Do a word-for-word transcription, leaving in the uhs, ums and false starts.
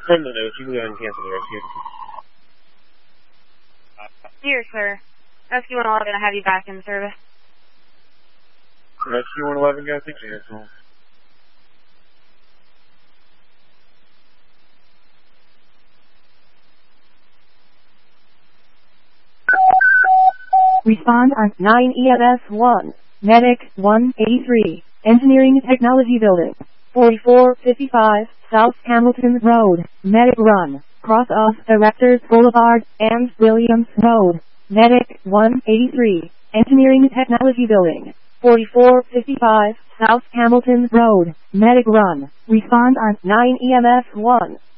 Send the note. You can go ahead and cancel the rescue. Dear sir, Rescue one eleven, I have you back in service. Rescue one eleven, guys, take cancel. Respond on nine E M S one, Medic one eighty-three, Engineering Technology Building, forty-four fifty-five, South Hamilton Road, Medic Run, cross off Directors Boulevard and Williams Road, Medic one eighty-three, Engineering Technology Building, forty-four fifty-five, South Hamilton Road, Medic Run. Respond on nine E M S one.